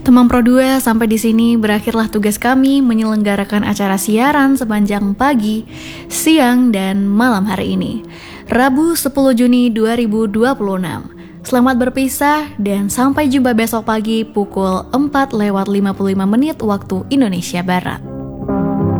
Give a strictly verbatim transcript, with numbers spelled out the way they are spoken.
Teman Pro dua, sampai di sini berakhirlah tugas kami menyelenggarakan acara siaran sepanjang pagi, siang, dan malam hari ini, Rabu sepuluh Juni dua ribu dua puluh enam. Selamat berpisah dan sampai jumpa besok pagi pukul empat lewat lima puluh lima menit waktu Indonesia Barat.